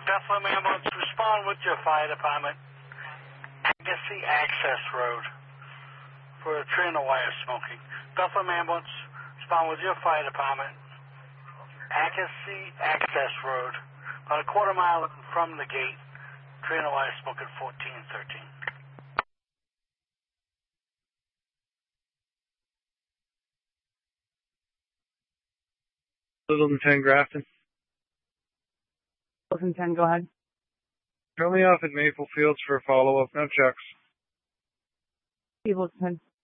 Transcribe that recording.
Bethlehem Ambulance, respond with your fire department. Agassiz Access Road for a tree in the wire smoking. Bethlehem Ambulance, respond with your fire department. Agassiz Access Road, about a quarter mile from the gate. Tree in the wire smoking 1413. Littleton 10 Grafton. Littleton 10, go ahead. Drop me off at Maple Fields for a follow-up. No checks. Littleton 10.